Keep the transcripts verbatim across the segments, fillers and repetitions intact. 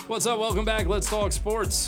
What's up? Welcome back. Let's talk sports.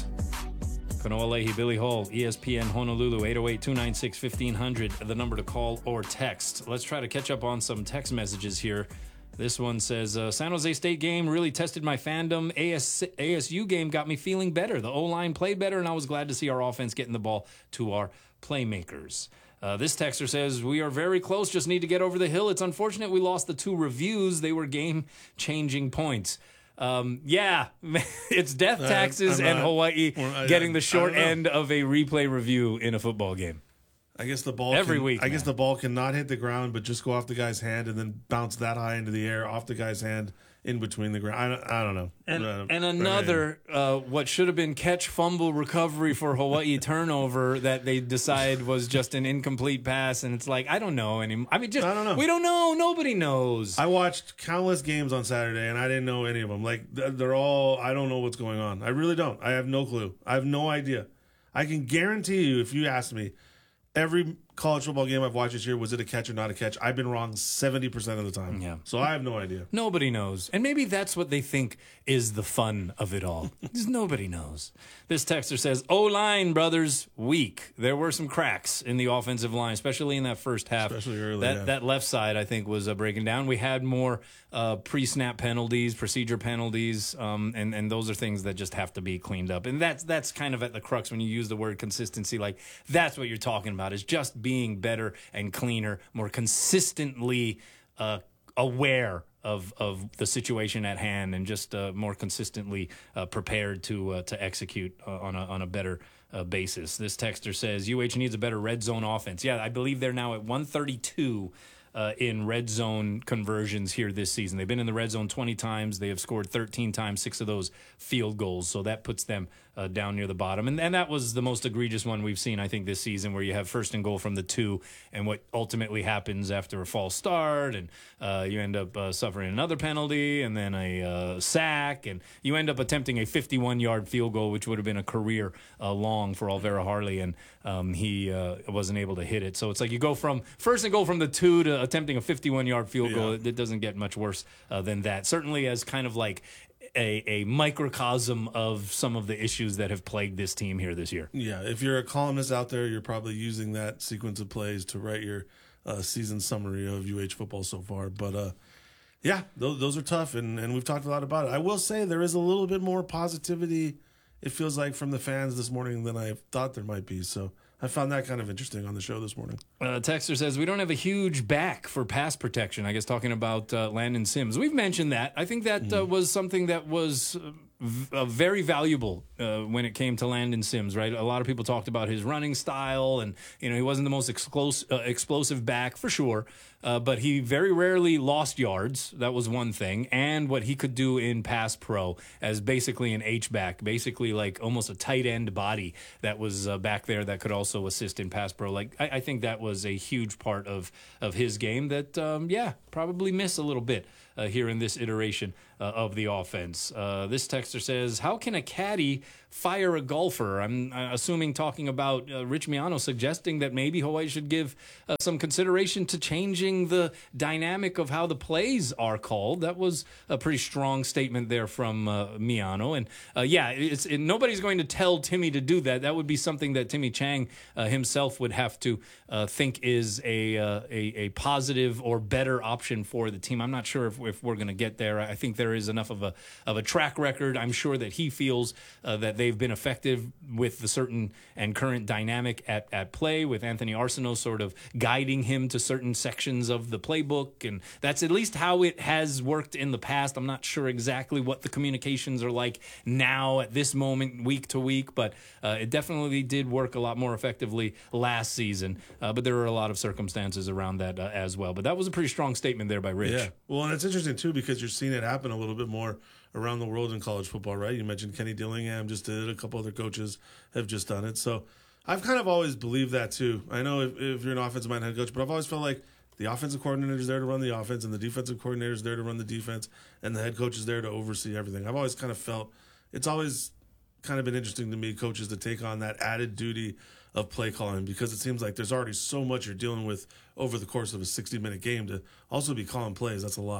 Kanoa Leahy, Billy Hall, E S P N Honolulu, eight oh eight, two nine six, fifteen hundred, the number to call or text. Let's try to catch up on some text messages here. This one says, uh, San Jose State game really tested my fandom. A S- A S U game got me feeling better. The O-line played better, and I was glad to see our offense getting the ball to our playmakers. Uh, this texter says, we are very close, just need to get over the hill. It's unfortunate we lost the two reviews. They were game-changing points. Um, yeah, it's death taxes uh, and not, Hawaii I, getting the short end of a replay review in a football game. I guess the ball every can, week. I man. guess the ball cannot hit the ground, but just go off the guy's hand and then bounce that high into the air off the guy's hand in between the ground. I don't, I don't know. And, uh, and another, uh, what should have been catch, fumble, recovery for Hawaii turnover that they decide was just an incomplete pass, and it's like I don't know anymore. I mean, just I don't know. We don't know. Nobody knows. I watched countless games on Saturday, and I didn't know any of them. Like they're all, I don't know what's going on. I really don't. I have no clue. I have no idea. I can guarantee you, if you ask me, every college football game I've watched this year, was it a catch or not a catch? I've been wrong seventy percent of the time. Yeah. So I have no idea. Nobody knows. And maybe that's what they think is the fun of it all. Just nobody knows. This texter says, O-line, brothers, weak. There were some cracks in the offensive line, especially in that first half. Especially early, That, yeah. that left side, I think, was uh, breaking down. We had more uh, pre-snap penalties, procedure penalties, um, and, and those are things that just have to be cleaned up. And that's, that's kind of at the crux when you use the word consistency. Like, that's what you're talking about, is just being better and cleaner, more consistently uh, aware of of the situation at hand, and just uh, more consistently uh, prepared to uh, to execute uh, on a on a better uh, basis. This texter says U H needs a better red zone offense. Yeah, I believe they're now at one thirty-two uh, in red zone conversions here this season. They've been in the red zone twenty times. They have scored thirteen times, six of those field goals. So that puts them uh, down near the bottom. And, and that was the most egregious one we've seen, I think, this season, where you have first and goal from the two, and what ultimately happens after a false start, and uh, you end up uh, suffering another penalty, and then a uh, sack, and you end up attempting a fifty-one-yard field goal, which would have been a career uh, long for Alvera Harley, and um, he uh, wasn't able to hit it. So it's like you go from first and goal from the two to attempting a fifty-one-yard field goal. Yeah. It doesn't get much worse uh, than that. Certainly as kind of like a, a microcosm of some of the issues that have plagued this team here this year. Yeah, if you're a columnist out there, you're probably using that sequence of plays to write your uh, season summary of U H football so far. But, uh, yeah, those, those are tough, and, and we've talked a lot about it. I will say there is a little bit more positivity, it feels like, from the fans this morning than I thought there might be. So I found that kind of interesting on the show this morning. Uh, Texter says, we don't have a huge back for pass protection. I guess talking about uh, Landon Sims. We've mentioned that. I think that uh, was something that was uh, v- uh, very valuable uh, when it came to Landon Sims, right? A lot of people talked about his running style, and you know he wasn't the most exclos- uh, explosive back, for sure, uh, but he very rarely lost yards. That was one thing. And what he could do in pass pro as basically an H-back, basically like almost a tight end body that was uh, back there that could also assist in pass pro. Like I, I think that was a huge part of of his game that, um, yeah, probably miss a little bit uh, here in this iteration uh, of the offense. Uh, this texter says, how can a caddy fire a golfer? I'm uh, assuming talking about uh, Rich Miano suggesting that maybe Hawaii should give uh, some consideration to changing the dynamic of how the plays are called. That was a pretty strong statement there from uh, Miano. And uh, yeah, it's it, nobody's going to tell Timmy to do that. That would be something that Timmy Chang uh, himself would have to uh, think is a, uh, a a positive or better option for the team. I'm not sure if, if we're going to get there. I think there is enough of a of a track record. I'm sure that he feels uh, that they've been effective with the certain and current dynamic at, at play, with Anthony Arsenault sort of guiding him to certain sections of the playbook. And that's at least how it has worked in the past. I'm not sure exactly what the communications are like now at this moment, week to week, but uh, it definitely did work a lot more effectively last season. Uh, but there were a lot of circumstances around that uh, as well. But that was a pretty strong statement there by Rich. Yeah. Well, and it's interesting, too, because you're seeing it happen a little bit more around the world in college football, right? You mentioned Kenny Dillingham just did it. A couple other coaches have just done it. So I've kind of always believed that, too. I know if, if you're an offensive minded head coach, but I've always felt like the offensive coordinator is there to run the offense, and the defensive coordinator is there to run the defense, and the head coach is there to oversee everything. I've always kind of felt it's always kind of been interesting to me, coaches, to take on that added duty of play calling, because it seems like there's already so much you're dealing with over the course of a sixty-minute game to also be calling plays. That's a lot.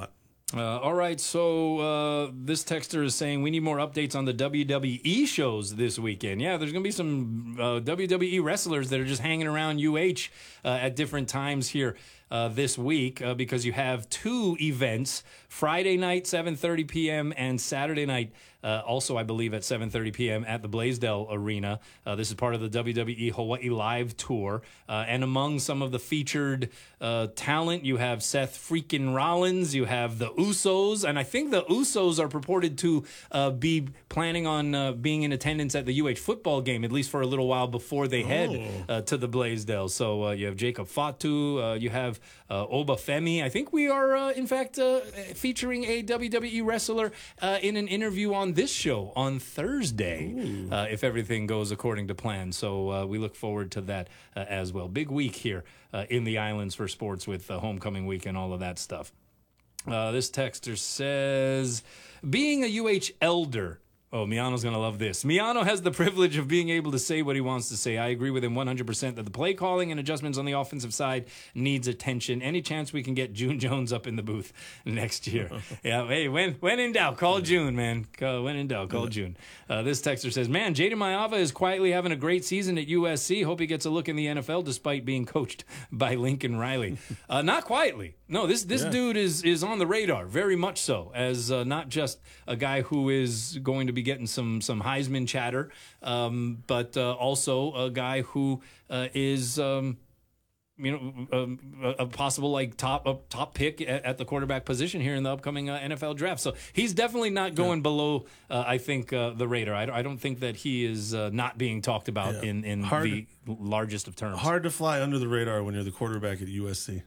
Uh, all right, so uh, this texter is saying we need more updates on the W W E shows this weekend. Yeah, there's going to be some uh, W W E wrestlers that are just hanging around U H uh, at different times here uh, this week uh, because you have two events, Friday night, seven thirty p.m., and Saturday night, uh, also, I believe, at seven thirty p.m. at the Blaisdell Arena. Uh, this is part of the W W E Hawaii Live Tour. Uh, and among some of the featured uh, talent, you have Seth freaking Rollins, you have the Usos, and I think the Usos are purported to uh, be planning on uh, being in attendance at the U H football game, at least for a little while before they head Oh. uh, to the Blaisdell. So uh, you have Jacob Fatu, uh, you have uh, Obafemi. I think we are, uh, in fact, uh, featuring a W W E wrestler uh, in an interview on this show on Thursday, uh, if everything goes according to plan. So uh, we look forward to that uh, as well. Big week here uh, in the islands for sports with uh, homecoming week and all of that stuff. Uh, this texter says, being a U H elder. Oh, Miano's going to love this. Miano has the privilege of being able to say what he wants to say. I agree with him one hundred percent that the play calling and adjustments on the offensive side needs attention. Any chance we can get June Jones up in the booth next year? Yeah, hey, when when in doubt, call June, man. Call, when in doubt, call yeah. June. Uh, this texter says, man, Jaden Mayava is quietly having a great season at U S C. Hope he gets a look in the N F L despite being coached by Lincoln Riley. Uh, not quietly. No, this this yeah. dude is is on the radar, very much so, as uh, not just a guy who is going to be getting some some Heisman chatter, um, but uh, also a guy who uh, is um, you know um, a, a possible like top a top pick at, at the quarterback position here in the upcoming uh, N F L draft. So he's definitely not going yeah. below. Uh, I think uh, the radar. I, I don't think that he is uh, not being talked about yeah. in in hard, the largest of terms. Hard to fly under the radar when you're the quarterback at U S C.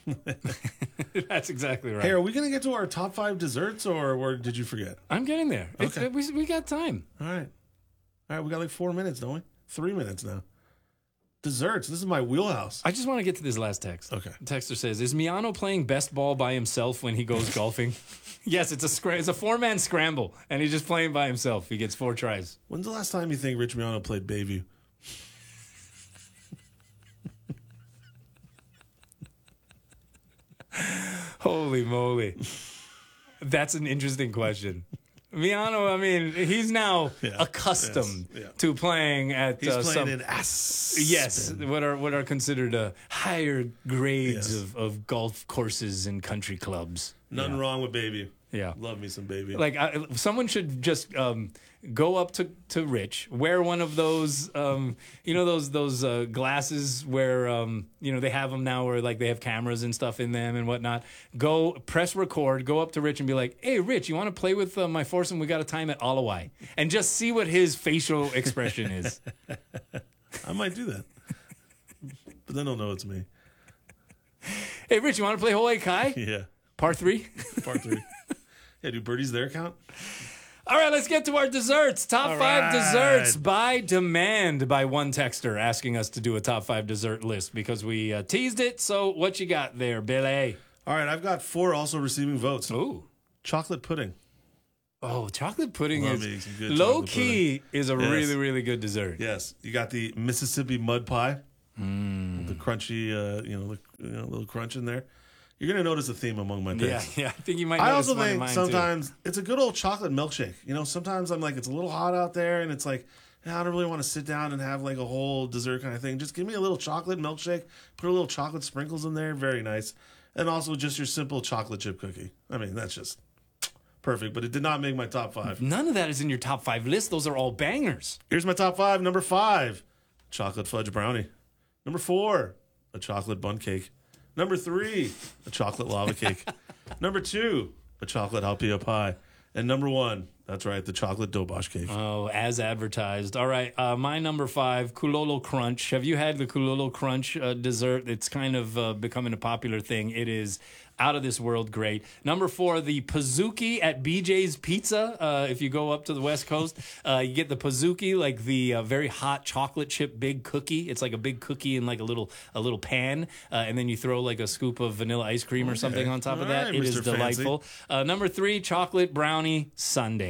That's exactly right. Hey, are we going to get to our top five desserts, or, or did you forget? I'm getting there. Okay. We, we got time. All right. All right, we got like four minutes, don't we? Three minutes now. Desserts. This is my wheelhouse. I just want to get to this last text. Okay. The texter says, is Miano playing best ball by himself when he goes golfing? Yes, it's a scr- it's a four-man scramble, and he's just playing by himself. He gets four tries. When's the last time you think Rich Miano played Bayview? Holy moly. That's an interesting question. Miano, I mean, he's now yeah, accustomed yes, yeah. to playing at he's uh, playing some in Aspen. Yes, what are what are considered uh, higher grades yes. of, of golf courses and country clubs. Nothing yeah. wrong with Bayview. Yeah, love me some Bayview. Like I, someone should just um, go up to, to Rich, wear one of those, um, you know, those those uh, glasses where um, you know they have them now, where like they have cameras and stuff in them and whatnot. Go press record, go up to Rich and be like, "Hey, Rich, you want to play with uh, my foursome? We got a time at Alawai," and just see what his facial expression is. I might do that, but then they'll know it's me. Hey, Rich, you want to play Hawaii Kai? Yeah. Par three? Par three. Yeah, do birdies there count? All right, let's get to our desserts. Top All five right. desserts by demand by one texter asking us to do a top five dessert list because we uh, teased it. So what you got there, Billy? All right, I've got four also receiving votes. Ooh. Chocolate pudding. Oh, chocolate pudding Love is low key pudding. is a yes. really, really good dessert. Yes. You got the Mississippi mud pie. Mm. The crunchy, uh, you know, the, you know, little crunch in there. You're going to notice a theme among my picks. Yeah, yeah. I think you might I notice also one think in mine sometimes too. It's a good old chocolate milkshake. You know, sometimes I'm like, it's a little hot out there, and it's like, yeah, I don't really want to sit down and have like a whole dessert kind of thing. Just give me a little chocolate milkshake, put a little chocolate sprinkles in there. Very nice. And also just your simple chocolate chip cookie. I mean, that's just perfect, but it did not make my top five. None of that is in your top five list. Those are all bangers. Here's my top five. Number five, chocolate fudge brownie. Number four, a chocolate bun cake. Number three, a chocolate lava cake. Number two, a chocolate halpia pie. And number one, that's right, the chocolate dobosh cake. Oh, as advertised. All right, uh, my number five, Kulolo Crunch. Have you had the Kulolo Crunch uh, dessert? It's kind of uh, becoming a popular thing. It is out of this world great. Number four, the Pizookie at B J's Pizza. Uh, if you go up to the West Coast, uh, you get the Pizookie, like the uh, very hot chocolate chip big cookie. It's like a big cookie in like a little a little pan, uh, and then you throw like a scoop of vanilla ice cream or okay. something on top All of that. right, it Mister is delightful. Uh, number three, chocolate brownie sundae.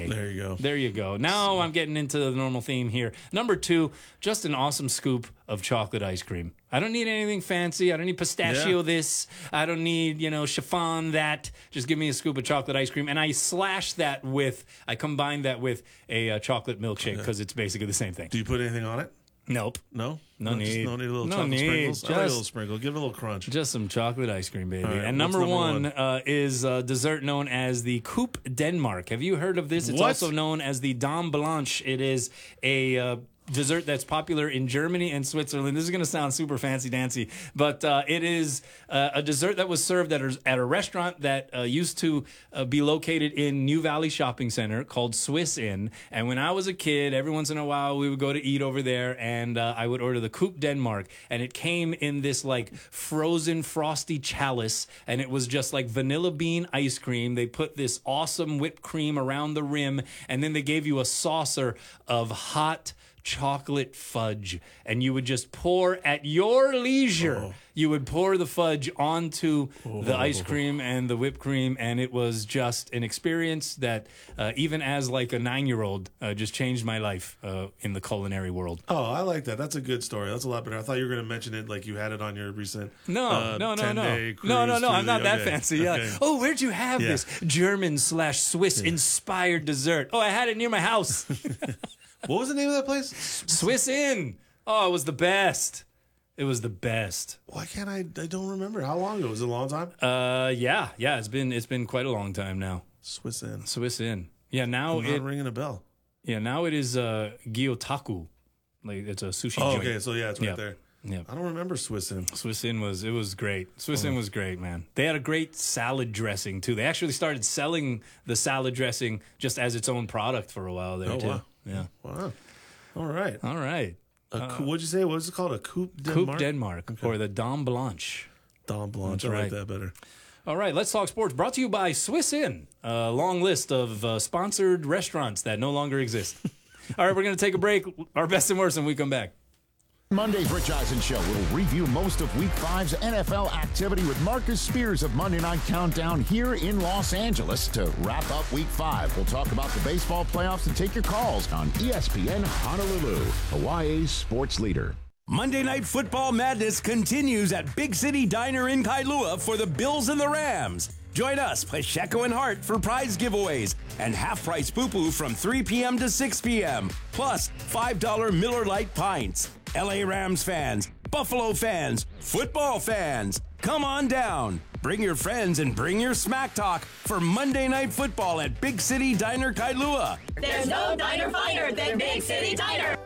day. There you go. There you go. Now I'm getting into the normal theme here. Number two, just an awesome scoop of chocolate ice cream. I don't need anything fancy. I don't need pistachio Yeah. this. I don't need, you know, chiffon that. Just give me a scoop of chocolate ice cream. And I slash that with, I combine that with a uh, chocolate milkshake because it's basically the same thing. Do you put anything on it? Nope. No? No Just need. no need a little No chocolate need. sprinkles? I like a Just- little sprinkle. Give it a little crunch. Just some chocolate ice cream, baby. All right, and what's number, number one, one? Uh, is a dessert known as the Coupe Denmark. Have you heard of this? It's What? also known as the Dame Blanche. It is a uh, dessert that's popular in Germany and Switzerland. This is going to sound super fancy dancy, but uh, it is uh, a dessert that was served at a, at a restaurant that uh, used to uh, be located in New Valley Shopping Center called Swiss Inn. And when I was a kid, every once in a while we would go to eat over there, and uh, I would order the Coupe Denmark, and it came in this like frozen frosty chalice, and it was just like vanilla bean ice cream. They put this awesome whipped cream around the rim, and then they gave you a saucer of hot chocolate fudge, and you would just pour at your leisure. Oh. You would pour the fudge onto oh. the ice cream and the whipped cream, and it was just an experience that, uh, even as like a nine-year-old, uh, just changed my life uh, in the culinary world. Oh, I like that. That's a good story. That's a lot better. I thought you were going to mention it like you had it on your recent No, uh, no, no, no, ten-day no, no, cruise no. I'm through not the- that okay. fancy. Yeah. Okay. Oh, where'd you have Yeah. this German slash Swiss inspired dessert? Oh, I had it near my house. What was the name of that place? Swiss Inn. Oh, it was the best. It was the best. Why can't I? I don't remember. How long ago? Was it a long time? Uh, yeah, yeah. It's been it's been quite a long time now. Swiss Inn. Swiss Inn. Yeah, now I'm not it. ringing a bell. Yeah, now it is uh, Gyotaku. Like it's a sushi Oh, joint. okay. So yeah, it's right Yep. there. Yeah. I don't remember Swiss Inn. Swiss Inn was it was great. Swiss Inn was great, man. They had a great salad dressing too. They actually started selling the salad dressing just as its own product for a while there Oh, too. wow. Yeah. Wow. All right. All right. A cou- what'd you say? What was it called? A Coupe Denmark? Coupe Denmark or the Dame Blanche. Dame Blanche. I That's like right. that better. All right, let's talk sports. Brought to you by Swiss Inn. A long list of uh, sponsored restaurants that no longer exist. All right, we're going to take a break. Our best and worst when we come back. Monday's Rich Eisen Show will review most of Week five's N F L activity with Marcus Spears of Monday Night Countdown here in Los Angeles to wrap up Week five. We'll talk about the baseball playoffs and take your calls on E S P N Honolulu, Hawaii's sports leader. Monday Night Football Madness continues at Big City Diner in Kailua for the Bills and the Rams. Join us, Pacheco and Hart, for prize giveaways and half-price poo-poo from three p.m. to six p.m. Plus five dollar Miller Lite pints. L A Rams fans, Buffalo fans, football fans, come on down. Bring your friends and bring your smack talk for Monday Night Football at Big City Diner Kailua. There's no diner finer than Big City Diner.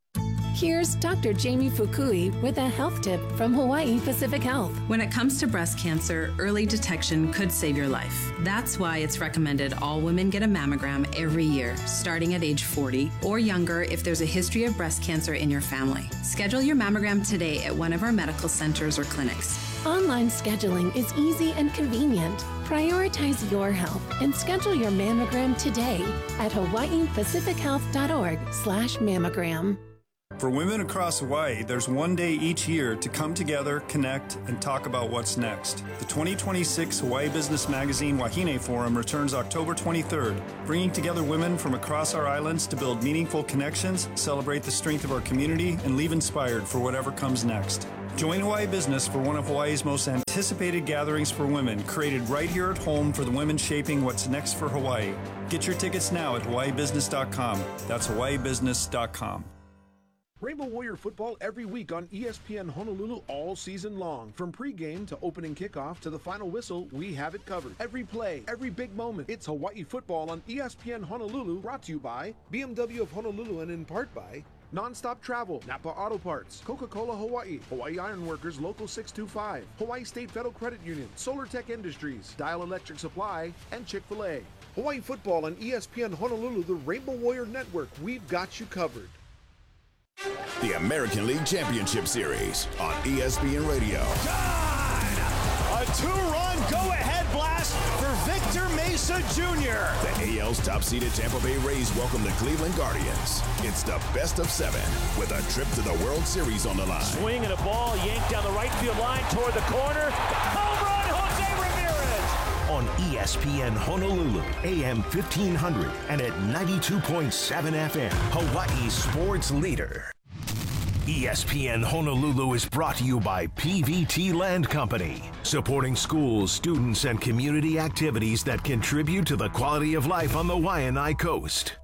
Here's Doctor Jamie Fukui with a health tip from Hawaii Pacific Health. When it comes to breast cancer, early detection could save your life. That's why it's recommended all women get a mammogram every year, starting at age forty or younger if there's a history of breast cancer in your family. Schedule your mammogram today at one of our medical centers or clinics. Online scheduling is easy and convenient. Prioritize your health and schedule your mammogram today at hawaii pacific health dot org slash mammogram. For women across Hawaii, there's one day each year to come together, connect, and talk about what's next. The twenty twenty-six Hawaii Business Magazine Wahine Forum returns October twenty-third, bringing together women from across our islands to build meaningful connections, celebrate the strength of our community, and leave inspired for whatever comes next. Join Hawaii Business for one of Hawaii's most anticipated gatherings for women, created right here at home for the women shaping what's next for Hawaii. Get your tickets now at hawaii business dot com. That's hawaii business dot com. Rainbow Warrior football every week on E S P N Honolulu all season long. From pregame to opening kickoff to the final whistle, we have it covered. Every play, every big moment. It's Hawaii football on E S P N Honolulu, brought to you by B M W of Honolulu and in part by Nonstop Travel, Napa Auto Parts, Coca-Cola Hawaii, Hawaii Iron Workers Local six two five, Hawaii State Federal Credit Union, Solar Tech Industries, Dial Electric Supply, and Chick-fil-A. Hawaii football on E S P N Honolulu, the Rainbow Warrior Network. We've got you covered. The American League Championship Series on E S P N Radio. A two-run go-ahead blast for Victor Mesa Junior The A L's top-seeded Tampa Bay Rays welcome the Cleveland Guardians. It's the best of seven with a trip to the World Series on the line. Swing and a ball yanked down the right field line toward the corner. Home run, Jose Ramirez! on E S P N Honolulu, A M fifteen hundred, and at ninety-two point seven F M, Hawaii's sports leader. E S P N Honolulu is brought to you by P V T Land Company, supporting schools, students, and community activities that contribute to the quality of life on the Waianae Coast.